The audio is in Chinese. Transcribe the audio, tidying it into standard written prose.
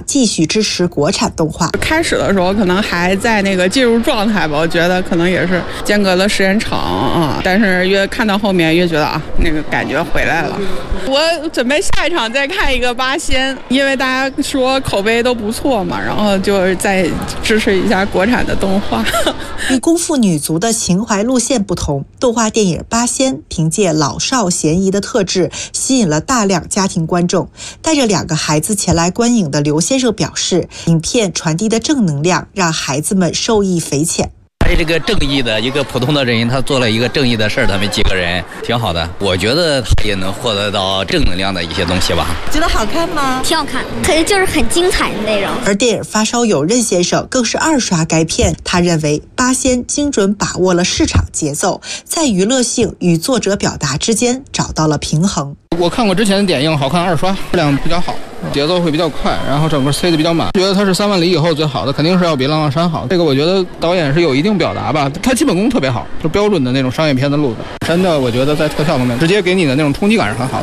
继续支持国产动画。 开始的时候可能还在那个进入状态吧，我觉得可能也是间隔的时间长啊，但是越看到后面越觉得那个感觉回来了。我准备下一场再看一个八仙，因为大家说口碑都不错嘛，然后就是再支持一下国产的动画。 与功夫女足的情怀路线不同，动画电影《八仙》凭借老少咸宜的特质，吸引了大量家庭观众。带着2个孩子前来观影的刘先生表示，影片传递的正能量让孩子们受益匪浅。 这个正义的一个普通的人，他做了一个正义的事儿，他们几个人挺好的。我觉得他也能获得到正能量的一些东西吧。 觉得好看吗？ 挺好看，可能就是很精彩的内容。 而电影发烧友任先生更是2刷该片，他认为八仙精准把握了市场节奏，在娱乐性与作者表达之间找到了平衡。 我看过之前的点映，好看2刷，质量比较好，节奏会比较快，然后整个塞得比较满。觉得它是3万里以后最好的，肯定是要比《浪浪山》好。这个我觉得导演是有一定表达吧，他基本功特别好，就标准的那种商业片的路子。真的，我觉得在特效方面，直接给你的那种冲击感是很好的。